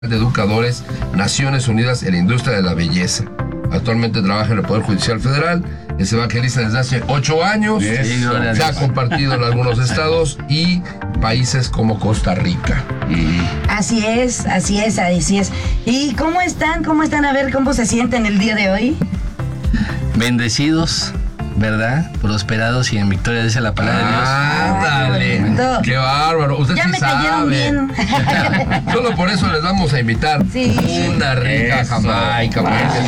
de Educadores, Naciones Unidas en la Industria de la Belleza. Actualmente trabaja en el Poder Judicial Federal, es evangelista desde hace 8 años, se ha compartido en algunos estados y países como Costa Rica. Así es. ¿Y cómo están? A ver, ¿cómo se sienten el día de hoy? Bendecidos, ¿verdad? Prosperados y en victoria, dice la palabra de Dios. Dale, qué bárbaro. Usted ya sí me sabe. cayeron bien. Solo por eso les vamos a invitar una rica jamaica.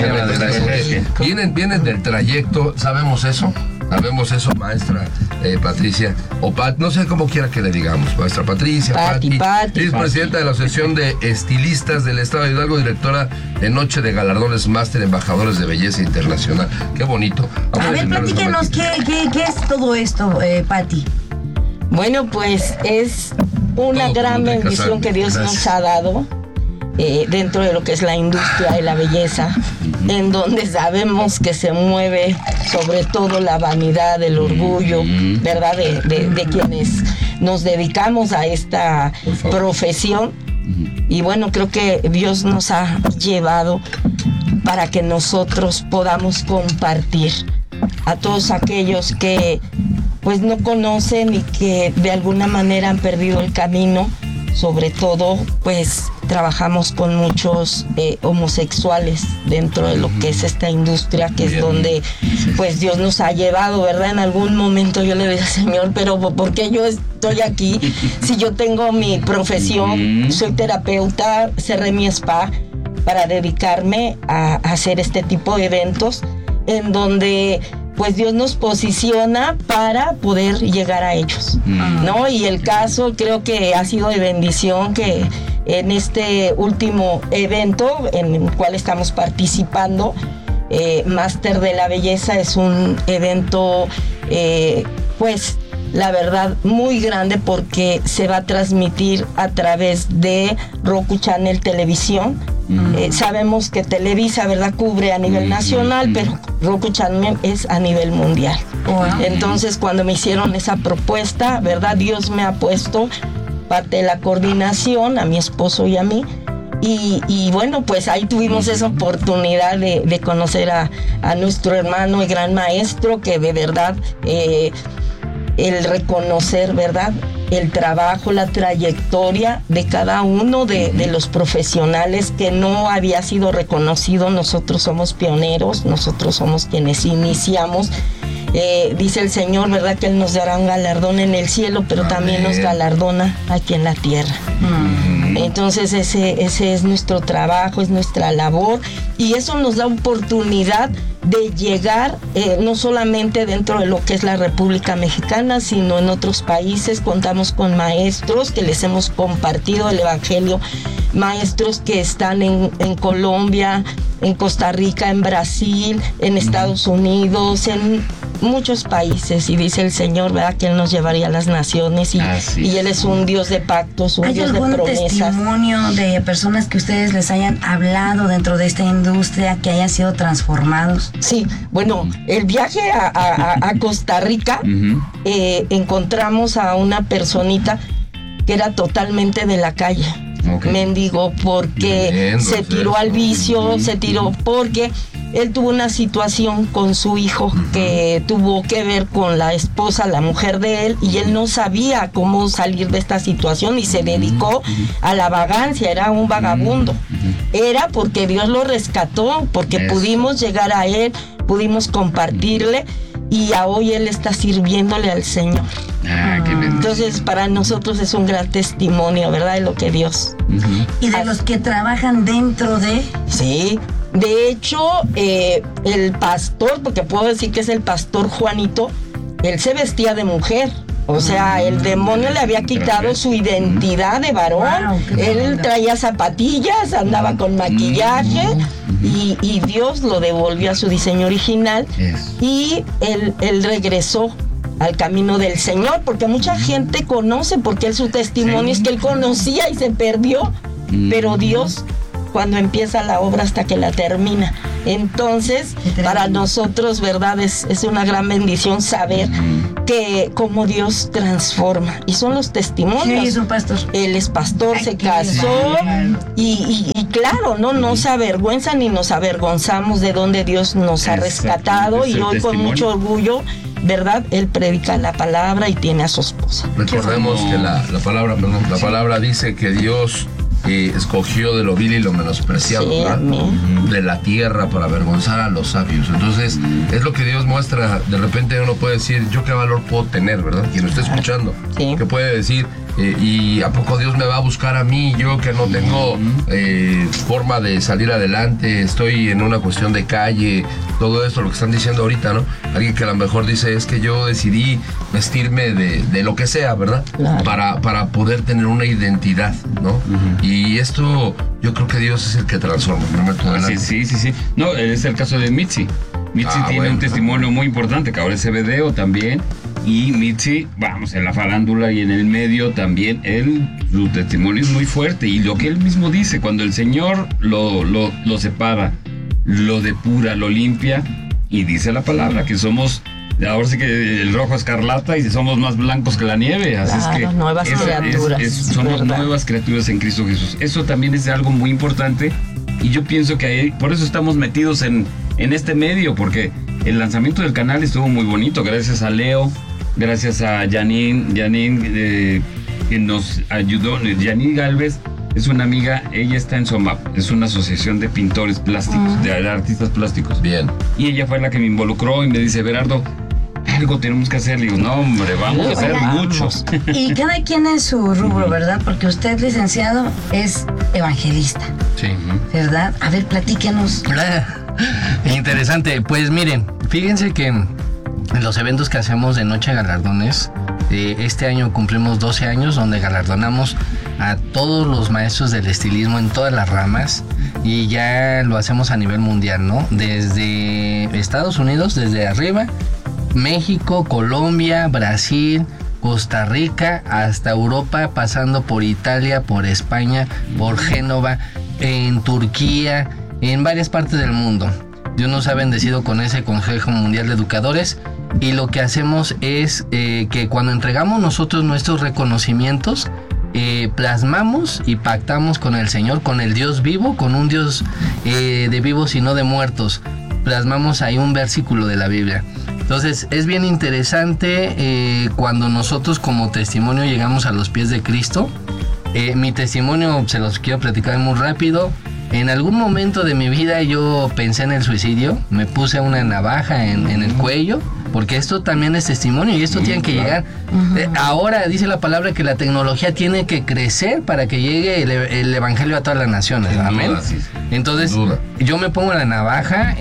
Vienen del trayecto, ¿sabemos eso? Maestra Patricia, o Pat, no sé cómo quiera que le digamos, maestra Patricia, Pati, es presidenta de la Asociación de Estilistas del Estado de Hidalgo, directora de Noche de Galardones Máster Embajadores de Belleza Internacional. Qué bonito. A ver, platíquenos, ¿qué es todo esto, Pati? Bueno, pues es una gran bendición que Dios nos ha dado dentro de lo que es la industria de la belleza, en donde sabemos que se mueve sobre todo la vanidad, el orgullo, ¿verdad? De quienes nos dedicamos a esta profesión. Y bueno, creo que Dios nos ha llevado para que nosotros podamos compartir a todos aquellos que pues no conocen y que de alguna manera han perdido el camino. Sobre todo, pues trabajamos con muchos homosexuales dentro de lo que es esta industria, que es donde pues Dios nos ha llevado, ¿verdad? En algún momento yo le decía, Señor, pero ¿por qué yo estoy aquí? Si yo tengo mi profesión, soy terapeuta, cerré mi spa para dedicarme a hacer este tipo de eventos en donde pues Dios nos posiciona para poder llegar a ellos, ¿no? Y el caso creo que ha sido de bendición que en este último evento en el cual estamos participando, Máster de la Belleza, es un evento pues la verdad muy grande porque se va a transmitir a través de Roku Channel Televisión. Sabemos que Televisa, ¿verdad?, cubre a nivel nacional, pero Roku Channel es a nivel mundial. Entonces, cuando me hicieron esa propuesta, ¿verdad?, Dios me ha puesto parte de la coordinación, a mi esposo y a mí. Y bueno, pues ahí tuvimos esa oportunidad de conocer a nuestro hermano y gran maestro, que de verdad el reconocer, ¿verdad?, el trabajo, la trayectoria de cada uno de los profesionales que no había sido reconocido. Nosotros somos pioneros, nosotros somos quienes iniciamos. Dice el Señor, ¿verdad?, que Él nos dará un galardón en el cielo, pero también nos galardona aquí en la tierra. Entonces ese es nuestro trabajo, es nuestra labor, y eso nos da oportunidad de llegar no solamente dentro de lo que es la República Mexicana, sino en otros países. Contamos con maestros que les hemos compartido el Evangelio, maestros que están en Colombia, en Costa Rica, en Brasil, en Estados Unidos, en muchos países, y dice el Señor, ¿verdad?, que Él nos llevaría a las naciones, y Él es un Dios de pactos, un Dios de promesas. ¿Hay algún testimonio de personas que ustedes les hayan hablado dentro de esta industria que hayan sido transformados? Sí, bueno, el viaje a Costa Rica, encontramos a una personita que era totalmente de la calle. Mendigo, porque se tiró al vicio, se tiró porque él tuvo una situación con su hijo que tuvo que ver con la esposa, la mujer de él, y él no sabía cómo salir de esta situación y se dedicó a la vagancia, era un vagabundo. Era porque Dios lo rescató, porque pudimos llegar a él, pudimos compartirle, y a hoy él está sirviéndole al Señor. Entonces para nosotros es un gran testimonio, ¿verdad?, de lo que Dios. Y de los que trabajan dentro de... Sí, de hecho el pastor, porque puedo decir que es el pastor Juanito, él se vestía de mujer. O sea, el demonio le había quitado su identidad de varón. Él traía zapatillas, andaba con maquillaje, y Dios lo devolvió a su diseño original. Y él regresó al camino del Señor, porque mucha gente conoce, porque su testimonio es que él conocía y se perdió, pero Dios, cuando empieza la obra hasta que la termina, Entonces, para nosotros, ¿verdad? Es una gran bendición saber que como Dios transforma. Y son los testimonios. Sí, es un pastor. Él es pastor, se casó y claro, no se avergüenza ni nos avergonzamos de donde Dios nos ha rescatado. Y hoy con mucho orgullo, ¿verdad? Él predica la palabra y tiene a su esposa. Recordemos que la palabra dice que Dios escogió de lo vil y lo menospreciado, sí, de la tierra para avergonzar a los sabios. Entonces, es lo que Dios muestra. De repente uno puede decir, ¿yo qué valor puedo tener, verdad? Quien lo esté escuchando, sí. que puede decir, ¿y a poco Dios me va a buscar a mí? Yo que no tengo forma de salir adelante, estoy en una cuestión de calle, todo esto, lo que están diciendo ahorita, ¿no? Alguien que a lo mejor dice, es que yo decidí vestirme de lo que sea, ¿verdad? Claro. Para poder tener una identidad, ¿no? Y esto, yo creo que Dios es el que transforma. Sí. No, es el caso de Mitzi. Mitzi tiene un testimonio muy importante, que ahora es CBDO también. Y Mitzi, vamos, en la farándula y en el medio también, su testimonio es muy fuerte. Y lo que él mismo dice, cuando el Señor lo separa, lo depura, lo limpia, y dice la palabra que somos, ahora sí que el rojo escarlata y somos más blancos que la nieve. Así claro, es que nuevas criaturas. Somos nuevas criaturas en Cristo Jesús. Eso también es algo muy importante. Y yo pienso que por eso estamos metidos en este medio, porque el lanzamiento del canal estuvo muy bonito, gracias a Leo. Gracias a Janine que nos ayudó. Janine Galvez es una amiga, ella está en SOMAP, es una asociación de pintores plásticos, de artistas plásticos. Bien. Y ella fue la que me involucró y me dice, Berardo, algo tenemos que hacer. Le digo, no hombre, vamos a hacer muchos. Y cada quien en su rubro, ¿verdad? Porque usted, licenciado, es evangelista. Sí. ¿Verdad? A ver, platíquenos. Interesante. Pues miren, fíjense que en los eventos que hacemos de Noche de Galardones, este año cumplimos 12 años donde galardonamos a todos los maestros del estilismo en todas las ramas, y ya lo hacemos a nivel mundial, ¿no? Desde Estados Unidos, desde arriba, México, Colombia, Brasil, Costa Rica, hasta Europa, pasando por Italia, por España, por Génova, en Turquía, en varias partes del mundo. Dios nos ha bendecido con ese Consejo Mundial de Educadores, y lo que hacemos es que cuando entregamos nosotros nuestros reconocimientos, plasmamos y pactamos con el Señor, con el Dios vivo, con un Dios de vivos y no de muertos. Plasmamos ahí un versículo de la Biblia. Entonces es bien interesante cuando nosotros como testimonio llegamos a los pies de Cristo. Mi testimonio se los quiero platicar muy rápido. En algún momento de mi vida yo pensé en el suicidio, me puse una navaja en el cuello, porque esto también es testimonio y esto tiene que llegar. Ahora dice la palabra que la tecnología tiene que crecer para que llegue el evangelio a todas las naciones. Amén. Entonces yo me pongo la navaja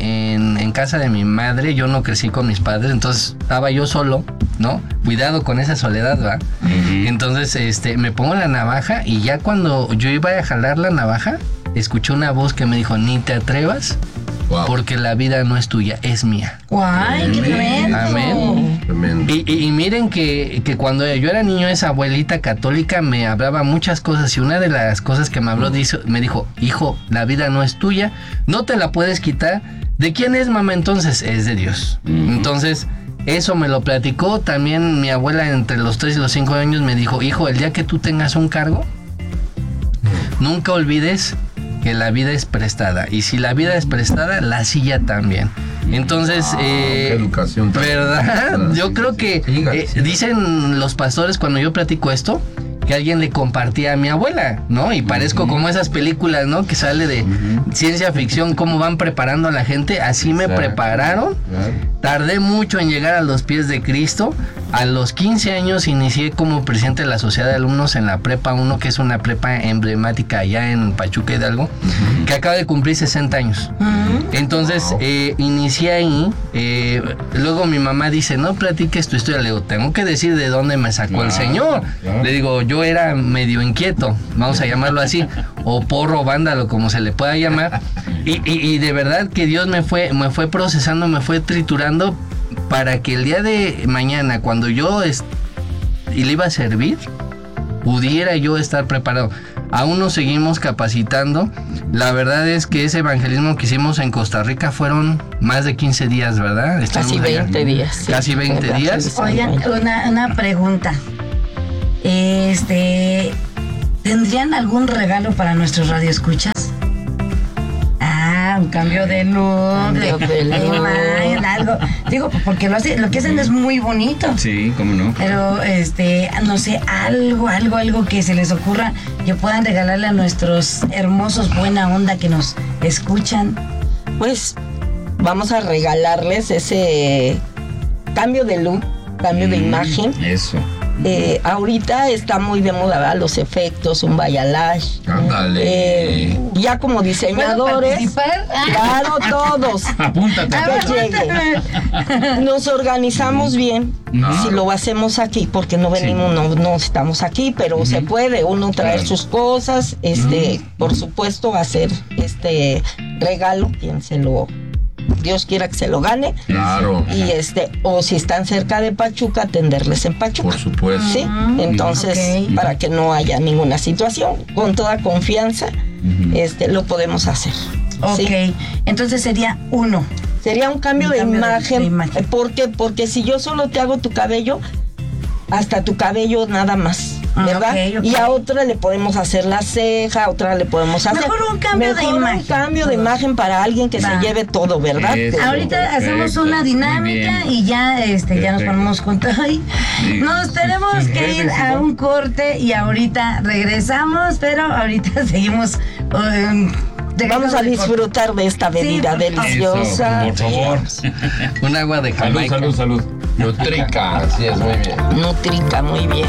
en casa de mi madre. Yo no crecí con mis padres, entonces estaba yo solo, ¿no? Cuidado con esa soledad, ¿va? Entonces me pongo la navaja, y ya cuando yo iba a jalar la navaja, escuché una voz que me dijo, ni te atrevas, porque la vida no es tuya, es mía. ¡Guay, qué tremendo! Amén. Tremendo. Y miren que cuando yo era niño, esa abuelita católica me hablaba muchas cosas, y una de las cosas que me habló me dijo, hijo, la vida no es tuya, no te la puedes quitar. ¿De quién es, mamá? Entonces, es de Dios. Entonces, eso me lo platicó también mi abuela entre los 3 y los 5 años. Me dijo, hijo, el día que tú tengas un cargo, nunca olvides que la vida es prestada, y si la vida es prestada, la silla también. Entonces, qué educación, ¿verdad? Yo creo que dicen los pastores cuando yo platico esto, que alguien le compartía a mi abuela, ¿no? Y parezco como esas películas, ¿no? Que sale de ciencia ficción, cómo van preparando a la gente. Así me prepararon. Tardé mucho en llegar a los pies de Cristo. A los 15 años inicié como presidente de la Sociedad de Alumnos en la Prepa 1, que es una prepa emblemática allá en Pachuca Hidalgo, que acaba de cumplir 60 años. Entonces, inicié ahí. Luego mi mamá dice, no platiques tu historia. Le digo, tengo que decir de dónde me sacó el Señor. Le digo, yo era medio inquieto, vamos a llamarlo así, o porro, vándalo, como se le pueda llamar. Y de verdad que Dios me fue procesando, me fue triturando, para que el día de mañana, cuando yo le iba a servir, pudiera yo estar preparado. aún nos seguimos capacitando. La verdad es que ese evangelismo que hicimos en Costa Rica fueron más de 15 días, ¿verdad? Casi 20 días. Sí. Casi 20 días. Oigan, una pregunta. ¿Tendrían algún regalo para nuestros radioescuchas? Un cambio de look, de imagen, algo. Digo, porque lo que hacen es muy bonito. Sí, cómo no. Pero, no sé, algo que se les ocurra que puedan regalarle a nuestros hermosos buena onda que nos escuchan. Pues vamos a regalarles ese cambio de look, cambio de imagen. Eso. Ahorita está muy de moda, ¿verdad? Los efectos, un balayage. Ándale. Ya como diseñadores. Claro, todos. Apúntate. Nos organizamos bien. Si lo hacemos aquí, porque no venimos, no estamos aquí, pero se puede uno traer sus cosas, por supuesto, hacer este regalo, Dios quiera que se lo gane. Claro. Y o si están cerca de Pachuca, atenderles en Pachuca. Por supuesto. Sí. Entonces, para que no haya ninguna situación, con toda confianza, lo podemos hacer. Ok. ¿Sí? Entonces sería uno. Sería un cambio de imagen. ¿Por qué? Porque si yo solo te hago tu cabello, hasta tu cabello nada más, ¿verdad? Okay. Y a otra le podemos hacer la ceja, a otra le podemos hacer... Mejor un cambio de imagen. Un cambio de imagen para alguien que se lleve todo, ¿verdad? Ahorita hacemos una dinámica y ya, ya nos ponemos juntos. Nos tenemos que ir a un corte y ahorita regresamos, pero ahorita seguimos... Vamos a disfrutar de esta bebida deliciosa. Eso, por favor. Un agua de Jamaica. Salud. Nutrica, así es, muy bien. Nutrica, muy bien.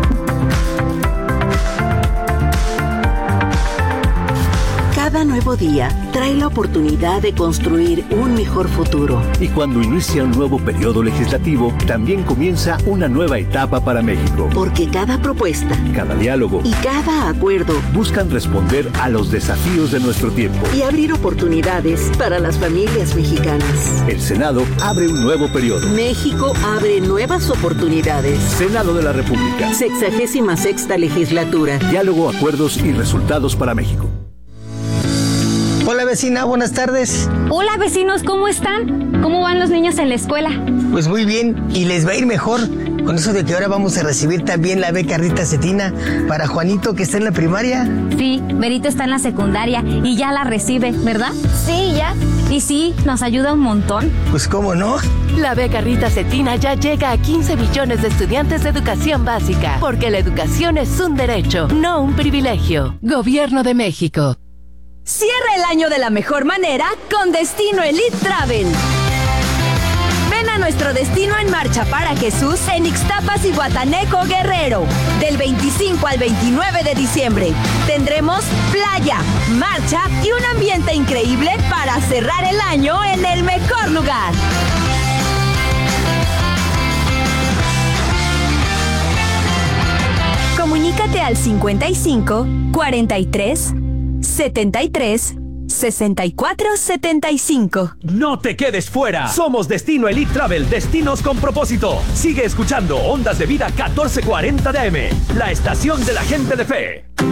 Cada nuevo día trae la oportunidad de construir un mejor futuro. Y cuando inicia un nuevo periodo legislativo, también comienza una nueva etapa para México. Porque cada propuesta, cada diálogo y cada acuerdo buscan responder a los desafíos de nuestro tiempo y abrir oportunidades para las familias mexicanas. El Senado abre un nuevo periodo. México abre nuevas oportunidades. Senado de la República. 66ª legislatura. Diálogo, acuerdos y resultados para México. Hola vecina, buenas tardes. Hola vecinos, ¿cómo están? ¿Cómo van los niños en la escuela? Pues muy bien, y les va a ir mejor con eso de que ahora vamos a recibir también la beca Rita Cetina para Juanito que está en la primaria. Sí, Berito está en la secundaria y ya la recibe, ¿verdad? Sí, ya. Y sí, nos ayuda un montón. Pues cómo no. La beca Rita Cetina ya llega a 15 millones de estudiantes de educación básica, porque la educación es un derecho, no un privilegio. Gobierno de México. Cierra el año de la mejor manera con Destino Elite Travel. Ven a nuestro Destino en Marcha para Jesús en Ixtapas y Guataneco, Guerrero. Del 25 al 29 de diciembre. Tendremos playa, marcha y un ambiente increíble para cerrar el año en el mejor lugar. Comunícate al 55 43 73 64 75. No te quedes fuera. Somos Destino Elite Travel, destinos con propósito. Sigue escuchando Ondas de Vida 1440 de AM, la estación de la gente de fe.